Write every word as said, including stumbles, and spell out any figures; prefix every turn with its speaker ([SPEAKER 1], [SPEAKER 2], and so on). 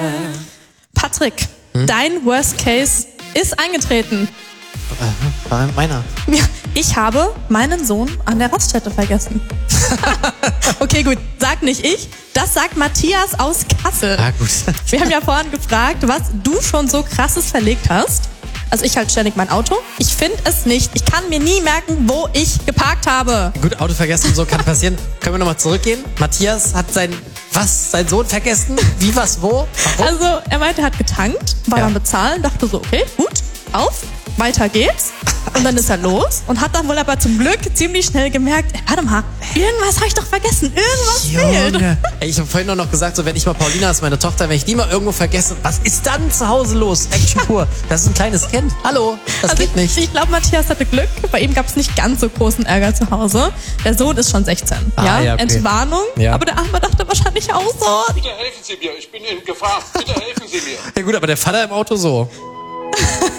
[SPEAKER 1] Patrick, hm? dein Worst Case ist eingetreten.
[SPEAKER 2] War meiner.
[SPEAKER 1] Ja, ich habe meinen Sohn an der Raststätte vergessen. Okay, gut, sag nicht ich. Das sagt Matthias aus Kassel.
[SPEAKER 2] Ah, gut.
[SPEAKER 1] Wir haben ja vorhin gefragt, was du schon so Krasses verlegt hast. Also ich halte ständig mein Auto. Ich finde es nicht. Ich kann mir nie merken, wo ich geparkt habe.
[SPEAKER 2] Gut, Auto vergessen, so kann passieren. Können wir nochmal zurückgehen? Matthias hat sein, was, sein Sohn vergessen? Wie, was, wo? Warum?
[SPEAKER 1] Also er meinte, er hat getankt, war
[SPEAKER 2] Ja.
[SPEAKER 1] dann bezahlen, dachte so, okay, gut, auf, weiter geht's. Und dann ist er los und hat dann wohl aber zum Glück ziemlich schnell gemerkt, ey, warte mal, irgendwas habe ich doch vergessen, irgendwas fehlt.
[SPEAKER 2] Junge. Ey, ich habe vorhin nur noch gesagt, so wenn ich mal Paulina ist meine Tochter, wenn ich die mal irgendwo vergesse, was ist dann zu Hause los? Action pur. Das ist ein kleines Kind. Hallo, das
[SPEAKER 1] Also
[SPEAKER 2] geht nicht.
[SPEAKER 1] Ich glaube, Matthias hatte Glück. Bei ihm gab es nicht ganz so großen Ärger zu Hause. Der Sohn ist schon sechzehn.
[SPEAKER 2] Ah,
[SPEAKER 1] ja?
[SPEAKER 2] ja, okay.
[SPEAKER 1] Entwarnung.
[SPEAKER 2] Ja.
[SPEAKER 1] Aber der Arme dachte wahrscheinlich auch so.
[SPEAKER 3] Bitte helfen Sie mir, ich bin in Gefahr. Bitte helfen Sie mir.
[SPEAKER 2] Ja gut, aber der Vater im Auto so.